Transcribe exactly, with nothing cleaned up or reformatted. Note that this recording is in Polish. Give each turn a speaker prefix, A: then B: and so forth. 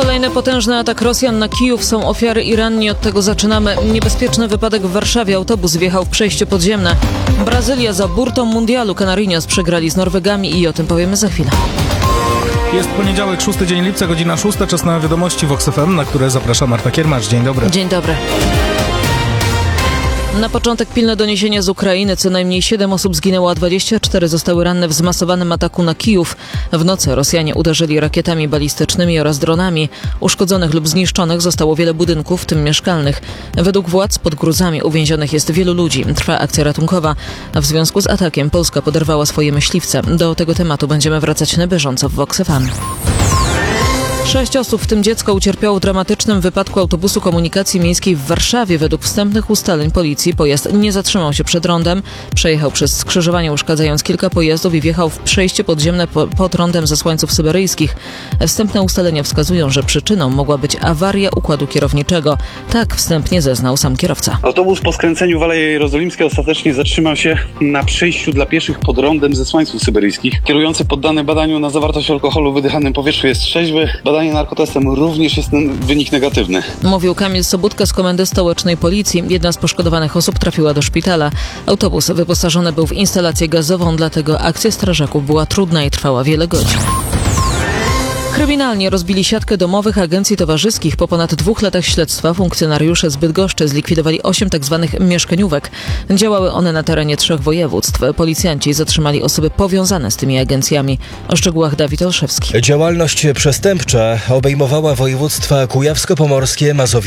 A: Kolejny potężny atak Rosjan na Kijów. Są ofiary i ranni. Od tego zaczynamy. Niebezpieczny wypadek w Warszawie. Autobus wjechał w przejście podziemne. Brazylia za burtą mundialu. Canarinhos przegrali z Norwegami i o tym powiemy za chwilę.
B: Jest poniedziałek, szósty dzień lipca, godzina szósta. Czas na wiadomości Vox F M, na które zaprasza Marta Kiermacz. Dzień dobry.
A: Dzień dobry. Na początek pilne doniesienia z Ukrainy. Co najmniej siedem osób zginęło, a dwadzieścia cztery zostały ranne w zmasowanym ataku na Kijów. W nocy Rosjanie uderzyli rakietami balistycznymi oraz dronami. Uszkodzonych lub zniszczonych zostało wiele budynków, w tym mieszkalnych. Według władz pod gruzami uwięzionych jest wielu ludzi. Trwa akcja ratunkowa. A w związku z atakiem Polska poderwała swoje myśliwce. Do tego tematu będziemy wracać na bieżąco w Vox F M. Sześć osób, w tym dziecko, ucierpiało w dramatycznym wypadku autobusu komunikacji miejskiej w Warszawie. Według wstępnych ustaleń policji pojazd nie zatrzymał się przed rondem. Przejechał przez skrzyżowanie, uszkadzając kilka pojazdów i wjechał w przejście podziemne po, pod rondem Zesłańców Syberyjskich. Wstępne ustalenia wskazują, że przyczyną mogła być awaria układu kierowniczego. Tak wstępnie zeznał sam kierowca.
C: Autobus po skręceniu w Aleje Jerozolimskie ostatecznie zatrzymał się na przejściu dla pieszych pod rondem Zesłańców Syberyjskich. Kierujący poddany badaniu na zawartość alkoholu w wydychanym powietrzu jest trzeźwy. Badanie narkotestem również jest wynik negatywny.
A: Mówił Kamil Sobudka z Komendy Stołecznej Policji. Jedna z poszkodowanych osób trafiła do szpitala. Autobus wyposażony był w instalację gazową, dlatego akcja strażaków była trudna i trwała wiele godzin. Kryminalnie rozbili siatkę domowych agencji towarzyskich. Po ponad dwóch latach śledztwa funkcjonariusze z Bydgoszczy zlikwidowali osiem tzw. mieszkaniówek. Działały one na terenie trzech województw. Policjanci zatrzymali osoby powiązane z tymi agencjami. O szczegółach Dawid Olszewski.
D: Działalność przestępcza obejmowała województwa kujawsko-pomorskie, mazowieckie,